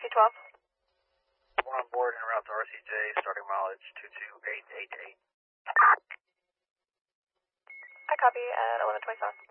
RC12. We're on board en route to RCJ, starting mileage 22888. I copy at 11:20 south.